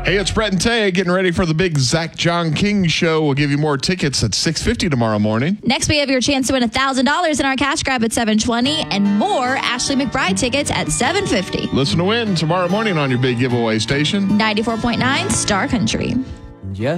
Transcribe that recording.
Hey, it's Brett and Tay getting ready for the big Zach John King show. We'll give you more tickets at 6:50 tomorrow morning. Next, we have your chance to win $1,000 in our cash grab at 7:20 and more Ashley McBride tickets at 7:50. Listen to win tomorrow morning on your big giveaway station. 94.9 Star Country.